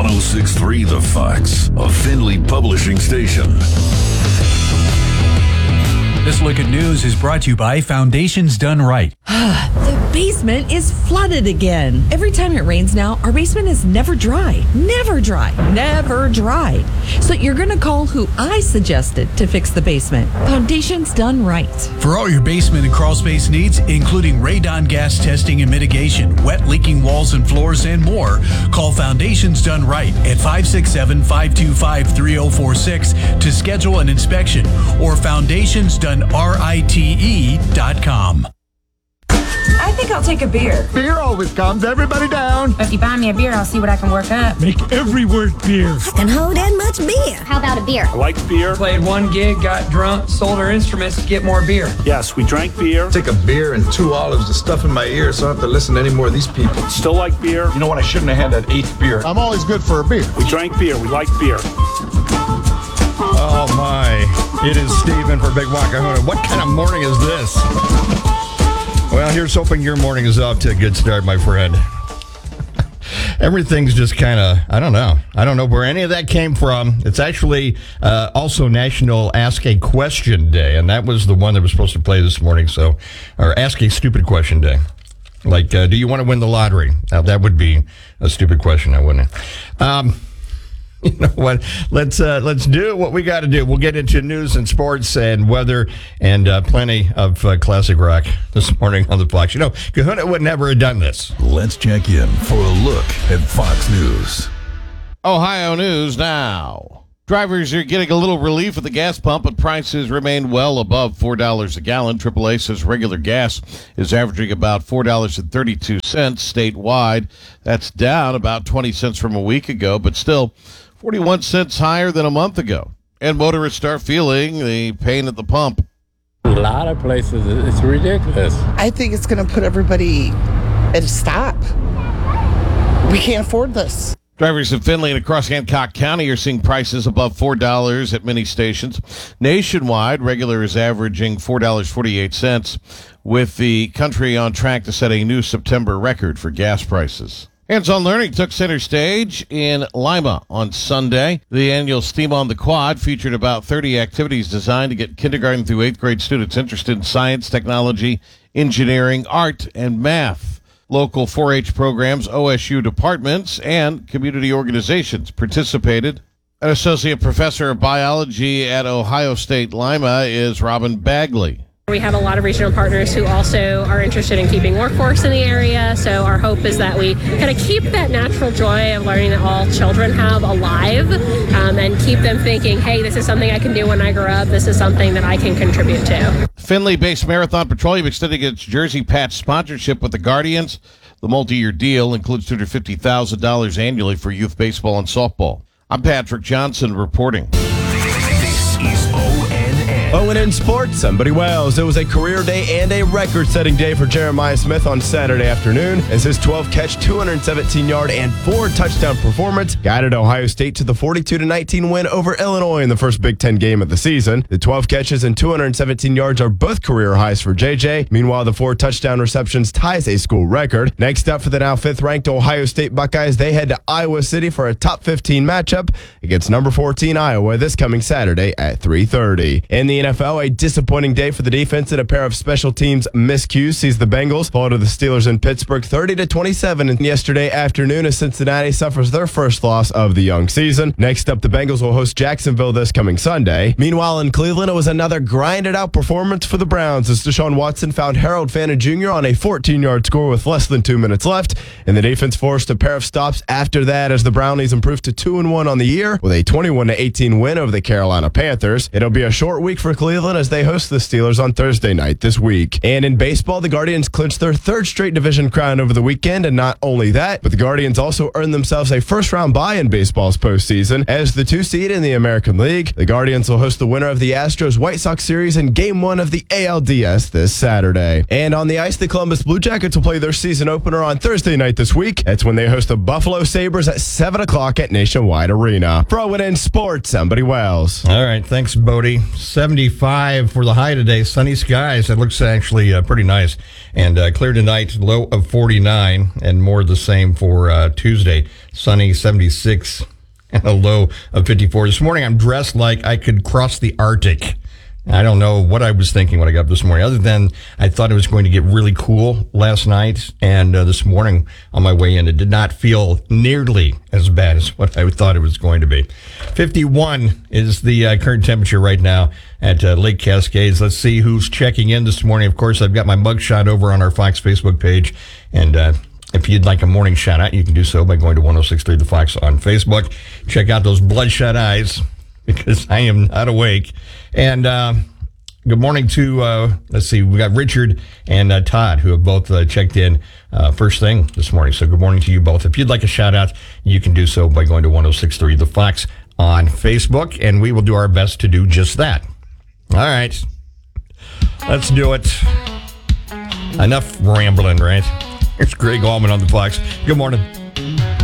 106.3 The Fox, a Findlay publishing station. This Look at News is brought to you by Foundations Done Right. The basement is flooded again. Every time it rains now, our basement is never dry. Never dry. Never dry. So you're going to call who I suggested to fix the basement. Foundations Done Right. For all your basement and crawl space needs, including radon gas testing and mitigation, wet leaking walls and floors, and more, call Foundations Done Right at 567-525-3046 to schedule an inspection, or FoundationsDoneRite.com. I think I'll take a beer. Beer always comes. Everybody down. If you buy me a beer, I'll see what I can work up. Make every word beer. Can hold that much beer. How about a beer? I like beer. Played one gig, got drunk, sold our instruments to get more beer. Yes, we drank beer. Take a beer and 2 olives to stuff in my ear so I don't have to listen to any more of these people. Still like beer. You know what? I shouldn't have had that 8th beer. I'm always good for a beer. We drank beer. We like beer. Oh, my. It is Steven for Big Wakahuna. What kind of morning is this? Well, here's hoping your morning is off to a good start, my friend. Everything's just kind of, I don't know. I don't know where any of that came from. It's actually also National Ask a Question Day, and that was the one that was supposed to play this morning, or Ask a Stupid Question Day. Like, do you want to win the lottery? Now, that would be a stupid question, wouldn't it? You know what? Let's do what we got to do. We'll get into news and sports and weather and plenty of classic rock this morning on the Fox. You know, Kahuna would never have done this. Let's check in for a look at Fox News. Ohio news now. Drivers are getting a little relief at the gas pump, but prices remain well above $4 a gallon. AAA says regular gas is averaging about $4.32 statewide. That's down about 20 cents from a week ago, but still 41 cents higher than a month ago. And motorists start feeling the pain at the pump. A lot of places, it's ridiculous. I think it's going to put everybody at a stop. We can't afford this. Drivers in Findlay and across Hancock County are seeing prices above $4 at many stations. Nationwide, regular is averaging $4.48, with the country on track to set a new September record for gas prices. Hands-on Learning took center stage in Lima on Sunday. The annual STEAM on the Quad featured about 30 activities designed to get kindergarten through 8th grade students interested in science, technology, engineering, art, and math. Local 4-H programs, OSU departments, and community organizations participated. An associate professor of biology at Ohio State Lima is Robin Bagley. We have a lot of regional partners who also are interested in keeping workforce in the area, so our hope is that we kind of keep that natural joy of learning that all children have alive, and keep them thinking, hey, this is something I can do when I grow up, this is something that I can contribute to. Findlay-based Marathon Petroleum extending its jersey patch sponsorship with the Guardians. The multi-year deal includes $250,000 annually for youth baseball and softball. I'm Patrick Johnson reporting. This is ONN Sports, somebody Wells. It was a career day and a record-setting day for Jeremiah Smith on Saturday afternoon as his 12-catch, 217-yard, and 4-touchdown performance guided Ohio State to the 42-19 win over Illinois in the first Big Ten game of the season. The 12 catches and 217 yards are both career highs for JJ. Meanwhile, the 4-touchdown receptions ties a school record. Next up for the now 5th-ranked Ohio State Buckeyes, they head to Iowa City for a top 15 matchup against number 14 Iowa this coming Saturday at 3:30. In the NFL, a disappointing day for the defense and a pair of special teams miscues sees the Bengals fall to the Steelers in Pittsburgh 30-27 yesterday afternoon as Cincinnati suffers their first loss of the young season. Next up, the Bengals will host Jacksonville this coming Sunday. Meanwhile, in Cleveland, it was another grinded-out performance for the Browns as Deshaun Watson found Harold Fanta Jr. on a 14-yard score with less than 2 minutes left, and the defense forced a pair of stops after that as the Brownies improved to 2-1 on the year with a 21-18 win over the Carolina Panthers. It'll be a short week for Cleveland as they host the Steelers on Thursday night this week. And in baseball, the Guardians clinched their 3rd straight division crown over the weekend, and not only that, but the Guardians also earned themselves a first-round bye in baseball's postseason. As the 2 seed in the American League, the Guardians will host the winner of the Astros-White Sox series in Game 1 of the ALDS this Saturday. And on the ice, the Columbus Blue Jackets will play their season opener on Thursday night this week. That's when they host the Buffalo Sabres at 7 o'clock at Nationwide Arena. For ONN Sports, somebody Wells. All right, thanks, Bodie. 70 75 for the high today. Sunny skies. It looks actually pretty nice. And clear tonight, low of 49, and more the same for Tuesday. Sunny, 76, and a low of 54. This morning, I'm dressed like I could cross the Arctic. I don't know what I was thinking when I got up this morning, other than I thought it was going to get really cool last night. And this morning on my way in, it did not feel nearly as bad as what I thought it was going to be. 51 is the current temperature right now at Lake Cascades. Let's see who's checking in this morning. Of course, I've got my mugshot over on our Fox Facebook page. And if you'd like a morning shout out, you can do so by going to 106.3 The Fox on Facebook. Check out those bloodshot eyes, because I am not awake. And good morning to, let's see, we got Richard and Todd, who have both checked in first thing this morning. So good morning to you both. If you'd like a shout out, you can do so by going to 106.3 The Fox on Facebook, and we will do our best to do just that. All right. Let's do it. Enough rambling, right? Here's Greg Allman on The Fox. Good morning.